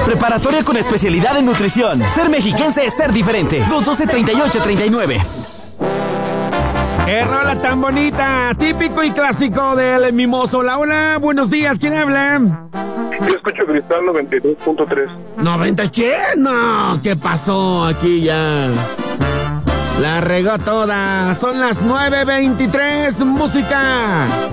Preparatoria con especialidad en nutrición. Ser mexiquense es ser diferente. 212-3839. ¡Qué rola tan bonita! Típico y clásico del Mimoso. Hola, buenos días, ¿quién habla? Yo escucho Cristal 92.3. ¿90 qué? No, ¿qué pasó aquí ya? La regó toda. Son las 9:23, música.